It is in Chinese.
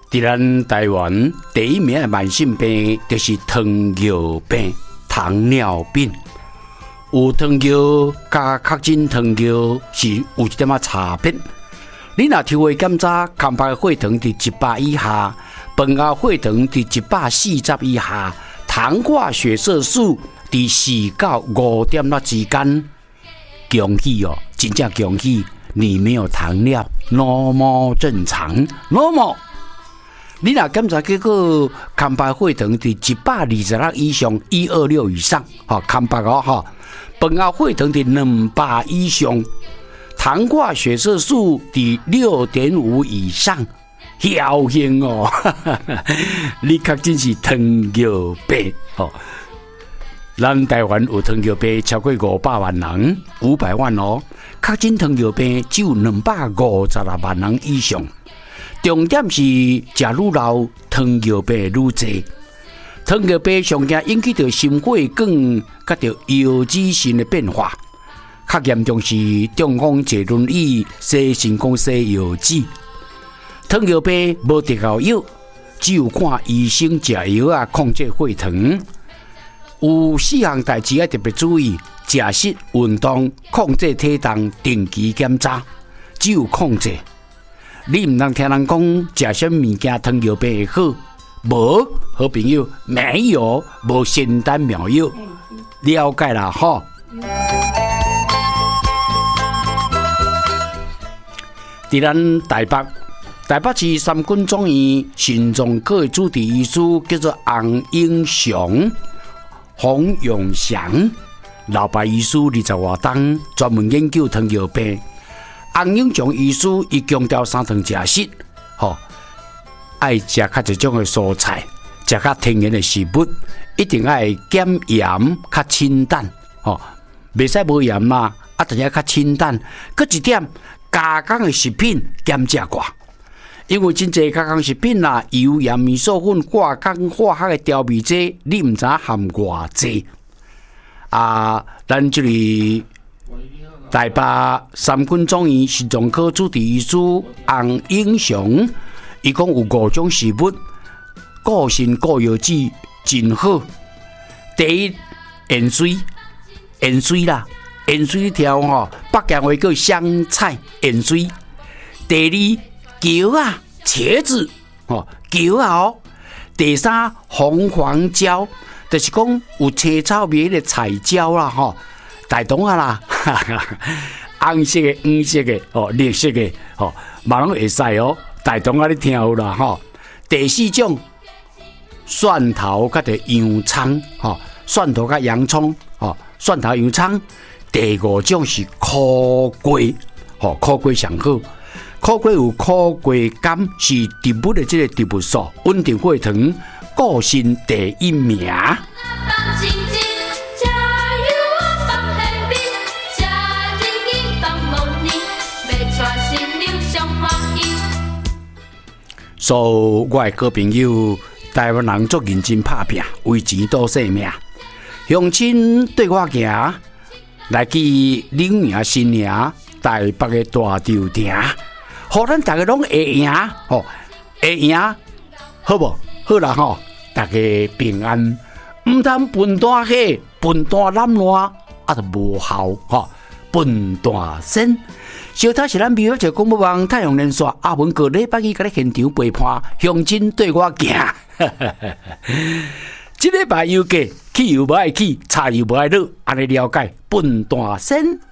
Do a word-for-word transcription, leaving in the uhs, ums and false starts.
伫咱台湾第一名的慢性病就是糖尿病、糖尿病。有糖尿加确诊糖尿是有一点仔差别。你若抽血检查，空白血糖伫一百以下，饭后血糖伫一百四十以下，糖化血色素伫四到五点六之间。恭喜哦，真正恭喜！你没有糖尿 ，normal 正常 ，normal。你若检查结果，空白血糖伫一百二十六以上，一二六以上，吼，空白哦，吼，饭后血糖伫两百以上，糖化血色素伫六点五以上，侥幸哦，你确真是糖尿病哦。咱台湾有糖尿病超过五百万人，五百万哦。确诊糖尿病只有两百五十六万人以上。重点是食愈老，糖尿病愈侪。糖尿病上惊引起着心血管甲着腰子肾的变化，较严重是中风、坐轮椅、洗肾讲洗腰子。糖尿病无特效药，只有看医生食药啊控制血糖。有四项代志要特别注意：食食、运动、控制体重、定期检查。只有控制，你唔能听人讲食什么物件糖尿病会好，无好朋友没有无仙丹妙药，了解啦吼。伫咱台北，台北市三军总院心脏科的主治医师叫做洪英祥。洪永祥，老白医师二十外档，专门研究糖尿病。洪永祥医师伊强调三顿食食，吼，爱食较一种的蔬菜，食较天然的食物，一定爱减盐较清淡，吼，袂使无盐嘛，啊，但是较清淡。搁一点，加工的食品减食寡。因为真侪加工食品啦，油盐米素粉、化工化学的调味剂，你唔知含偌济啊！咱这里台北三军总院心脏科主治医师洪英祥，伊讲有五种食物，固肾固腰子真好。第一，盐水，盐水啦，盐水条吼，北京话叫香菜盐水。第二，茄啊，茄子，哦，茄啊哦。第三，红黄椒，就是讲有青草味的彩椒啦，吼，大同啊啦，哈哈，红色的、黄色的、哦，绿色的，哦，嘛拢会使哦。大同啊，你听有啦，吼。第四种，蒜头甲着洋葱，吼，蒜头甲洋葱，吼，蒜头洋葱。第五种是苦瓜，吼，苦瓜上好。苦瓜有苦瓜甘，是植物的这个植物素，稳定血糖，固肾第一名。所以我的好朋友，台湾人足认真打拼，为钱赌性命。乡亲对我行，来去领名新名，台北的大潮亭。互咱大家拢会赢，吼，会赢，好无？好啦吼，大家平安，唔通笨蛋起，笨蛋懒烂，啊就无效吼。笨蛋先，小他是咱美国就广播网太阳连续阿文哥礼拜二甲你现场陪伴，乡亲对我行。这礼拜油价，汽油无爱起，柴油无爱落，安尼了解，笨蛋先。